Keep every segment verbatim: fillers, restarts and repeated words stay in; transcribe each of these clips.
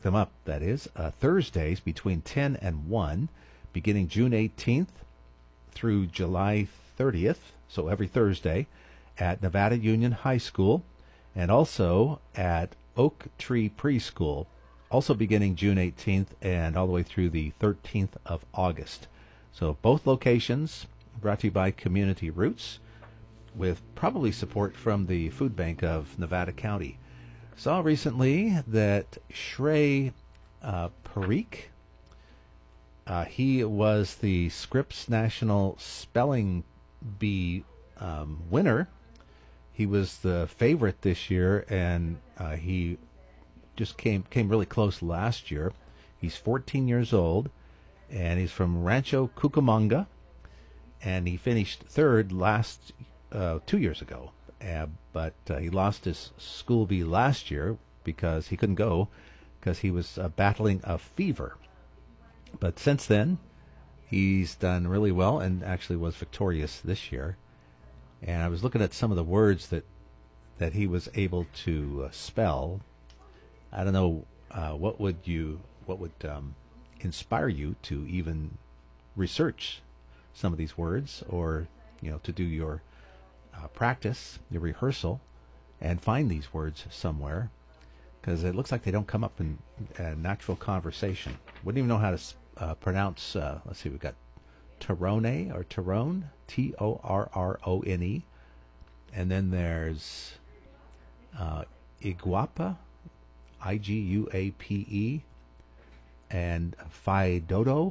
them up, that is, uh, Thursdays between ten and one, beginning June eighteenth through July thirtieth, so every Thursday, at Nevada Union High School, and also at Oak Tree Preschool, also beginning June eighteenth and all the way through the thirteenth of August. So both locations brought to you by Community Roots, with probably support from the Food Bank of Nevada County. Saw recently that Shrey uh, Parikh, uh, he was the Scripps National Spelling Bee um, winner. He was the favorite this year, and uh, he just came came really close last year. He's fourteen years old, and he's from Rancho Cucamonga, and he finished third last uh, two years ago. Uh, but uh, he lost his school bee last year because he couldn't go because he was uh, battling a fever. But since then, he's done really well and actually was victorious this year. And I was looking at some of the words that that he was able to uh, spell. I don't know uh, what would you what would um, inspire you to even research some of these words, or you know, to do your uh, practice, your rehearsal, and find these words somewhere, because it looks like they don't come up in uh, natural conversation. Wouldn't even know how to uh, pronounce. Uh, let's see, we've got Torrone or Torrone, T O R R O N E, and then there's uh, Iguapa, I G U A P E, and Faidodo,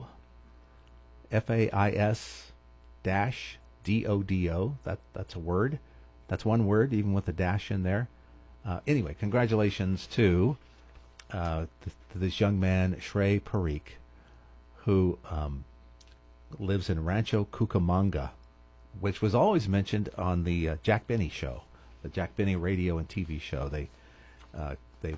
F A I S dash D O D O. That that's a word. That's one word, even with a dash in there. Uh, anyway, congratulations to uh, th- to this young man, Shrey Parikh, who um, lives in Rancho Cucamonga, which was always mentioned on the uh, Jack Benny show, the Jack Benny radio and T V show. They uh, they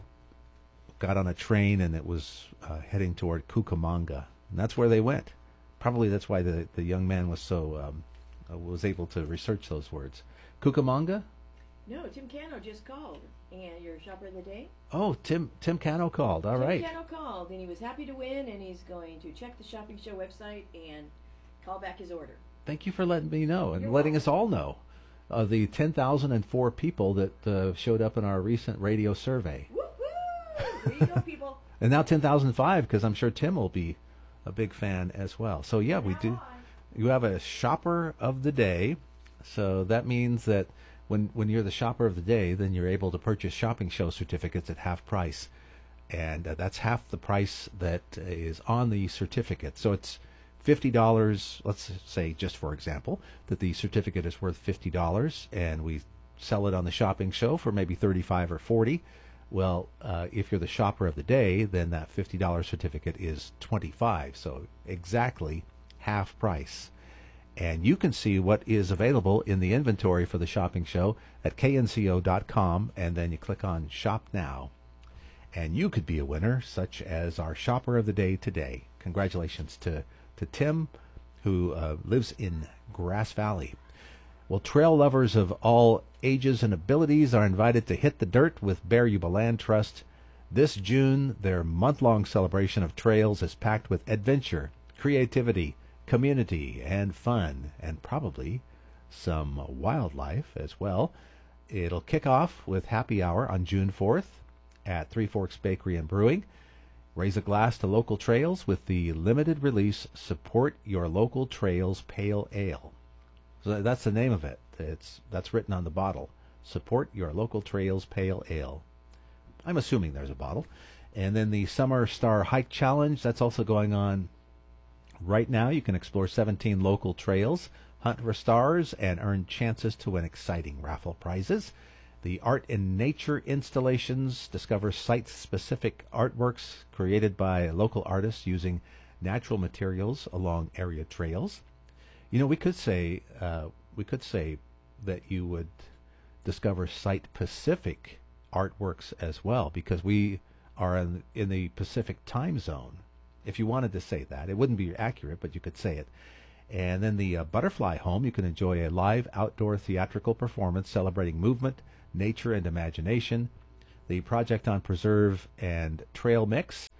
got on a train and it was uh, heading toward Cucamonga, and that's where they went. Probably that's why the the young man was so um, uh, was able to research those words. Cucamonga. No, Tim Cano just called, and your shopper of the day. Oh, Tim Tim Cano called. All Tim right. Tim Cano called, and he was happy to win, and he's going to check the shopping show website and call back his order. Thank you for letting me know and You're letting welcome. us all know. Uh, the ten thousand four people that uh, showed up in our recent radio survey. Woo-hoo! There you go, people. And now ten thousand five, because I'm sure Tim will be a big fan as well. So, yeah, we do. You have a shopper of the day. So that means that when, when you're the shopper of the day, then you're able to purchase shopping show certificates at half price. And uh, that's half the price that is on the certificate. So it's fifty dollars, let's say, just for example, that the certificate is worth fifty dollars, and we sell it on the shopping show for maybe thirty-five or forty. Well, uh, if you're the shopper of the day, then that fifty dollars certificate is twenty-five, so exactly half price. And you can see what is available in the inventory for the shopping show at K N C O dot com, and then you click on Shop Now. And you could be a winner, such as our shopper of the day today. Congratulations to, to Tim, who uh, lives in Grass Valley. Well, trail lovers of all ages and abilities are invited to hit the dirt with Bear Yuba Land Trust. This June, their month-long celebration of trails is packed with adventure, creativity, community, and fun, and probably some wildlife as well. It'll kick off with happy hour on June fourth at Three Forks Bakery and Brewing. Raise a glass to local trails with the limited release Support Your Local Trails Pale Ale. So that's the name of it. It's that's written on the bottle. Support Your Local Trails Pale Ale. I'm assuming there's a bottle. And then the Summer Star Hike Challenge, that's also going on right now. You can explore seventeen local trails, hunt for stars, and earn chances to win exciting raffle prizes. The Art in Nature installations discover site-specific artworks created by local artists using natural materials along area trails. You know, we could say uh, we could say that you would discover site-specific artworks as well, because we are in, in the Pacific time zone. If you wanted to say that, it wouldn't be accurate, but you could say it. And then the uh, Butterfly Home, you can enjoy a live outdoor theatrical performance celebrating movement, nature, and imagination. The Project on Preserve and Trail Mix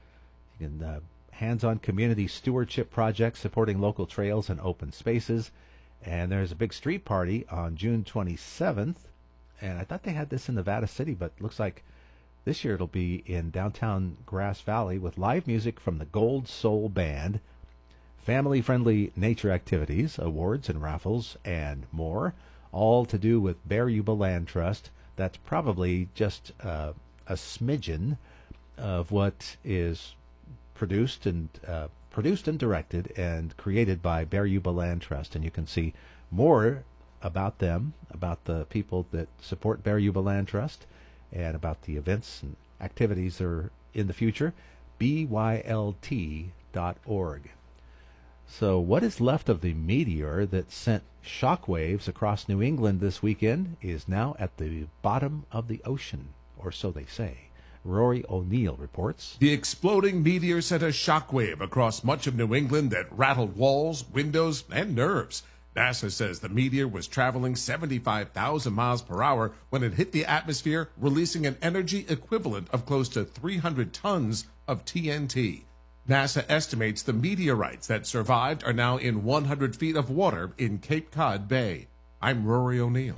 You can uh, hands-on community stewardship projects supporting local trails and open spaces. And there's a big street party on June twenty-seventh. And I thought they had this in Nevada City, but looks like this year it'll be in downtown Grass Valley with live music from the Gold Soul Band, family-friendly nature activities, awards and raffles, and more, all to do with Bear Yuba Land Trust. That's probably just uh, a smidgen of what is produced and uh, produced and directed and created by Bear Yuba Land Trust. And you can see more about them, about the people that support Bear Yuba Land Trust, and about the events and activities that are in the future, B Y L T dot org. So what is left of the meteor that sent shockwaves across New England this weekend is now at the bottom of the ocean, or so they say. Rory O'Neill reports. The exploding meteor sent a shockwave across much of New England that rattled walls, windows, and nerves. NASA says the meteor was traveling seventy-five thousand miles per hour when it hit the atmosphere, releasing an energy equivalent of close to three hundred tons of T N T. NASA estimates the meteorites that survived are now in one hundred feet of water in Cape Cod Bay. I'm Rory O'Neill.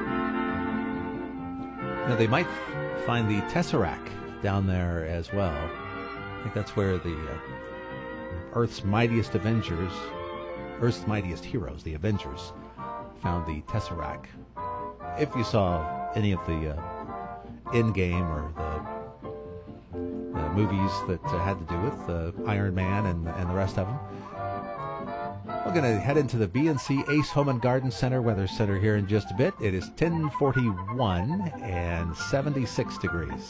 Now, they might f- find the Tesseract down there as well. I think that's where the uh, Earth's mightiest Avengers, Earth's mightiest heroes, the Avengers, found the Tesseract. If you saw any of the uh, Endgame or the Uh, movies that uh, had to do with uh, Iron Man and, and the rest of them. We're going to head into the B and C Ace Home and Garden Center Weather Center here in just a bit. It is ten forty-one and seventy-six degrees.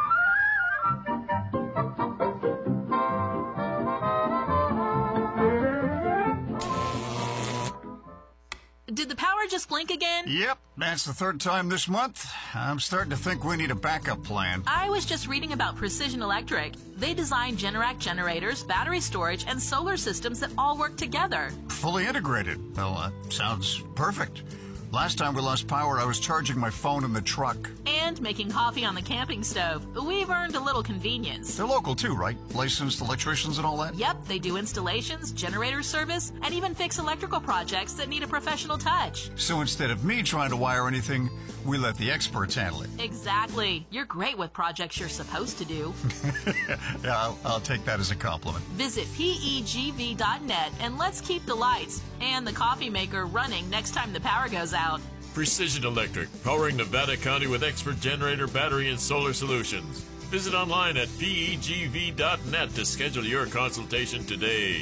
Did the power just blink again? Yep, that's the third time this month. I'm starting to think we need a backup plan. I was just reading about Precision Electric. They design Generac generators, battery storage, and solar systems that all work together. Fully integrated. Well, that sounds perfect. Last time we lost power, I was charging my phone in the truck. And making coffee on the camping stove. We've earned a little convenience. They're local too, right? Licensed electricians and all that? Yep, they do installations, generator service, and even fix electrical projects that need a professional touch. So instead of me trying to wire anything, we let the experts handle it. Exactly. You're great with projects you're supposed to do. Yeah, I'll, I'll take that as a compliment. Visit P E G V dot net and let's keep the lights and the coffee maker running next time the power goes out. Precision Electric, powering Nevada County with expert generator, battery, and solar solutions. Visit online at P E G V dot net to schedule your consultation today.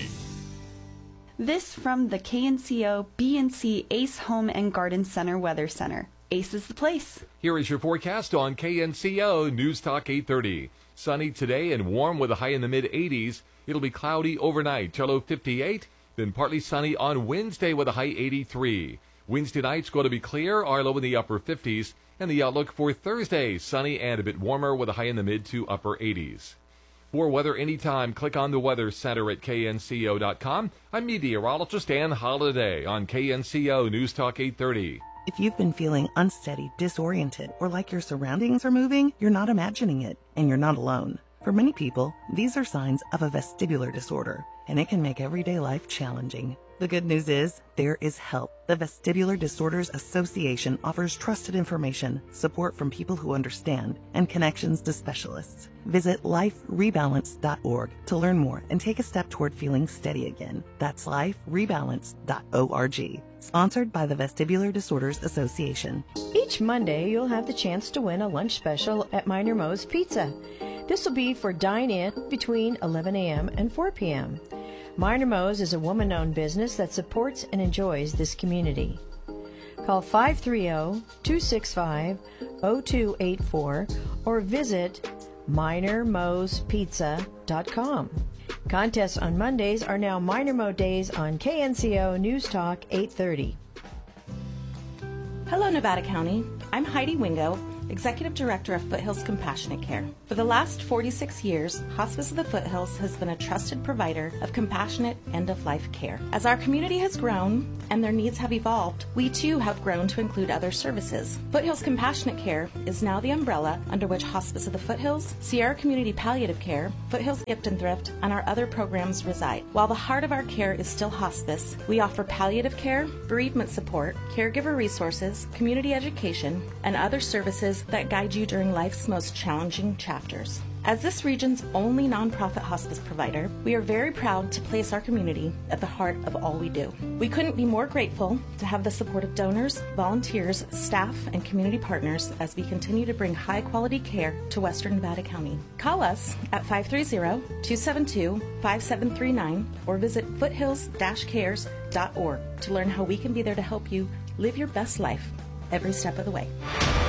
This from the K N C O B and C Ace Home and Garden Center Weather Center. Ace is the place. Here is your forecast on K N C O News Talk eight thirty. Sunny today and warm with a high in the mid eighties. It'll be cloudy overnight till low fifty-eight, then partly sunny on Wednesday with a high eighty-three. Wednesday night's going to be clear, our low in the upper fifties, and the outlook for Thursday, sunny and a bit warmer with a high in the mid to upper eighties. For weather anytime, click on the Weather Center at K N C O dot com. I'm meteorologist Ann Holiday on K N C O News Talk eight thirty. If you've been feeling unsteady, disoriented, or like your surroundings are moving, you're not imagining it, and you're not alone. For many people, these are signs of a vestibular disorder, and it can make everyday life challenging. The good news is, there is help. The Vestibular Disorders Association offers trusted information, support from people who understand, and connections to specialists. Visit life rebalance dot org to learn more and take a step toward feeling steady again. That's life rebalance dot org. Sponsored by the Vestibular Disorders Association. Each Monday, you'll have the chance to win a lunch special at Minor Mo's Pizza. This will be for dine-in between eleven a.m. and four p.m. Minor Mo's is a woman-owned business that supports and enjoys this community. Call five three zero, two six five, zero two eight four or visit minor mos pizza dot com. Contests on Mondays are now Minor Mo Days on K N C O News Talk eight thirty. Hello, Nevada County. I'm Heidi Wingo, Executive Director of Foothills Compassionate Care. For the last forty-six years, Hospice of the Foothills has been a trusted provider of compassionate end-of-life care. As our community has grown and their needs have evolved, we too have grown to include other services. Foothills Compassionate Care is now the umbrella under which Hospice of the Foothills, Sierra Community Palliative Care, Foothills Gift and Thrift, and our other programs reside. While the heart of our care is still hospice, we offer palliative care, bereavement support, caregiver resources, community education, and other services that guide you during life's most challenging chapters. As this region's only nonprofit hospice provider, we are very proud to place our community at the heart of all we do. We couldn't be more grateful to have the support of donors, volunteers, staff, and community partners as we continue to bring high-quality care to Western Nevada County. Call us at five three zero, two seven two, five seven three nine or visit foothills dash cares dot org to learn how we can be there to help you live your best life every step of the way.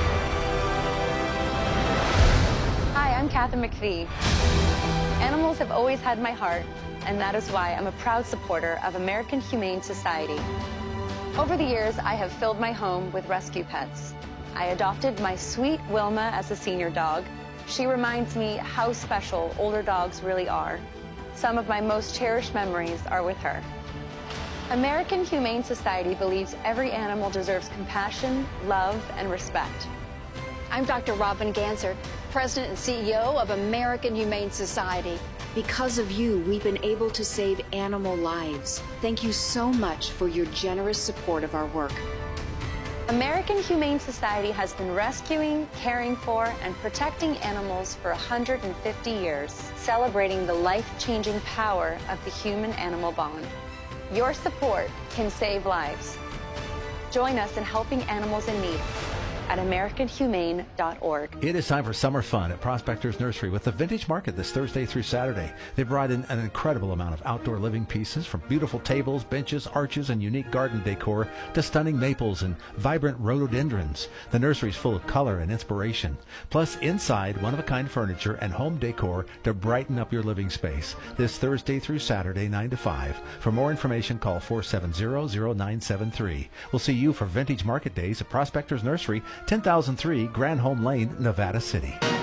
Hi, I'm Kathy McPhee. Animals have always had my heart, and that is why I'm a proud supporter of American Humane Society. Over the years, I have filled my home with rescue pets. I adopted my sweet Wilma as a senior dog. She reminds me how special older dogs really are. Some of my most cherished memories are with her. American Humane Society believes every animal deserves compassion, love, and respect. I'm Doctor Robin Ganser, President and C E O of American Humane Society. Because of you, we've been able to save animal lives. Thank you so much for your generous support of our work. American Humane Society has been rescuing, caring for, and protecting animals for one hundred fifty years, celebrating the life-changing power of the human-animal bond. Your support can save lives. Join us in helping animals in need at american humane dot org. It is time for summer fun at Prospector's Nursery with the Vintage Market this Thursday through Saturday. They brought in an incredible amount of outdoor living pieces, from beautiful tables, benches, arches, and unique garden decor to stunning maples and vibrant rhododendrons. The nursery's full of color and inspiration. Plus, inside, one-of-a-kind furniture and home decor to brighten up your living space. This Thursday through Saturday, nine to five. For more information, call four seven zero, zero nine seven three. We'll see you for Vintage Market Days at Prospector's Nursery, ten thousand three Grand Home Lane, Nevada City.